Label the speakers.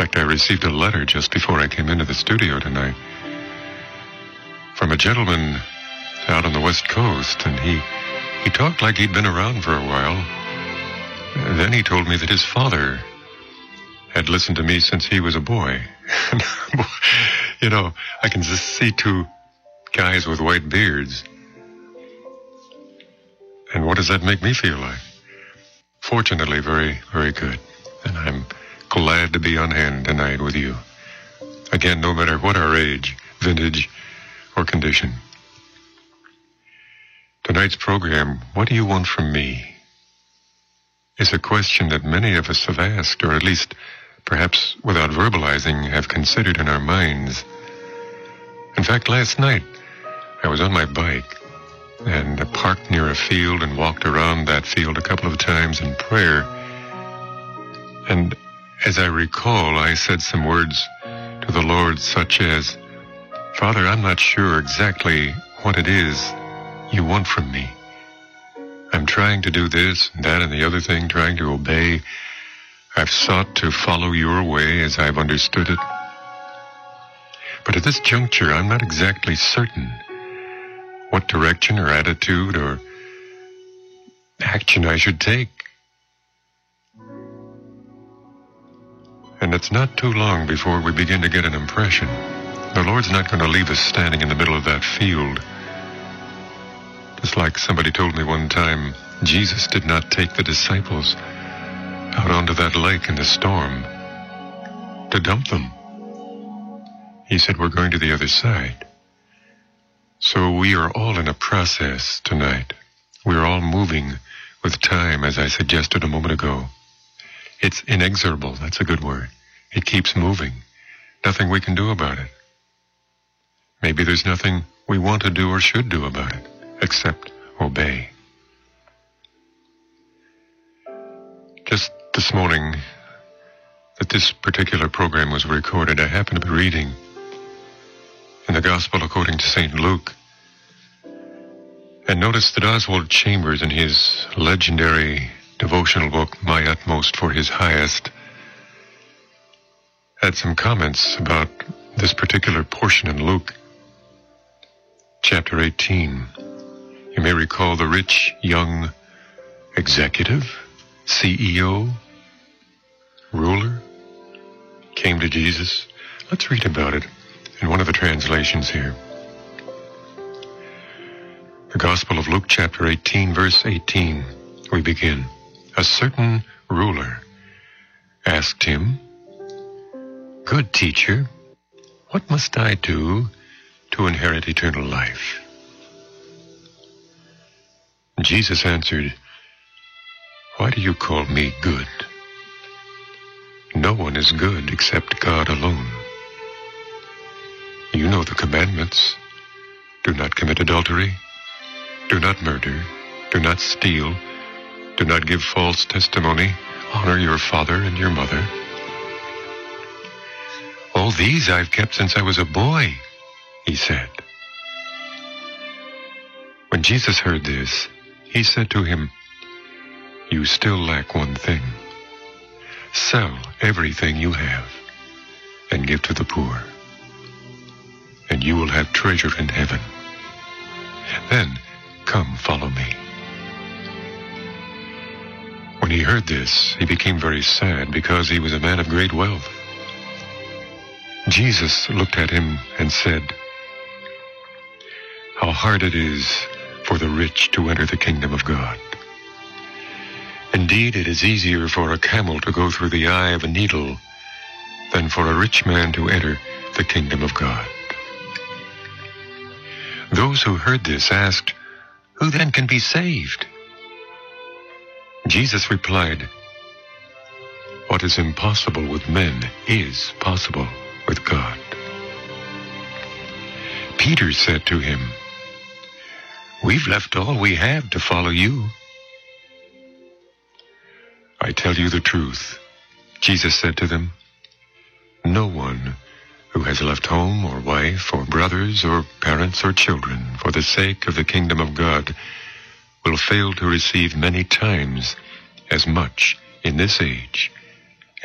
Speaker 1: fact, I received a letter just before I came into the studio tonight from a gentleman out on the West Coast, and he talked like he'd been around for a while. Then he told me that his father had listened to me since he was a boy. You know, I can just see two guys with white beards. And what does that make me feel like? Fortunately, very, very good. And I'm glad to be on hand tonight with you. Again, no matter what our age, vintage, or condition. Tonight's program, what do you want from me? Is a question that many of us have asked, or at least, perhaps without verbalizing, have considered in our minds. In fact, last night, I was on my bike and parked near a field and walked around that field a couple of times in prayer. And as I recall, I said some words to the Lord such as, Father, I'm not sure exactly what it is you want from me. I'm trying to do this and that and the other thing, trying to obey. I've sought to follow your way as I've understood it. But at this juncture, I'm not exactly certain what direction or attitude or action I should take. And it's not too long before we begin to get an impression. The Lord's not going to leave us standing in the middle of that field. Just like somebody told me one time, Jesus did not take the disciples out onto that lake in the storm to dump them. He said, we're going to the other side. So we are all in a process tonight. We're all moving with time, as I suggested a moment ago. It's inexorable. That's a good word. It keeps moving. Nothing we can do about it. Maybe there's nothing we want to do or should do about it, except obey. Just this morning, that this particular program was recorded, I happened to be reading in the Gospel according to St. Luke, and noticed that Oswald Chambers, in his legendary devotional book, My Utmost for His Highest, had some comments about this particular portion in Luke, chapter 18. You may recall the rich young executive, CEO, ruler, came to Jesus. Let's read about it in one of the translations here. The Gospel of Luke, chapter 18, verse 18. We begin. A certain ruler asked him, Good teacher, what must I do to inherit eternal life? Jesus answered, Why do you call me good? No one is good except God alone. You know the commandments. Do not commit adultery. Do not murder. Do not steal. Do not give false testimony. Honor your father and your mother. All these I've kept since I was a boy, he said. When Jesus heard this, he said to him, You still lack one thing. Sell everything you have and give to the poor, and you will have treasure in heaven. Then come follow me. When he heard this, he became very sad because he was a man of great wealth. Jesus looked at him and said, How hard it is for the rich to enter the kingdom of God. Indeed, it is easier for a camel to go through the eye of a needle than for a rich man to enter the kingdom of God. Those who heard this asked, Who then can be saved? Jesus replied, What is impossible with men is possible with God. Peter said to him, We've left all we have to follow you. I tell you the truth, Jesus said to them, no one who has left home or wife or brothers or parents or children for the sake of the kingdom of God will fail to receive many times as much in this age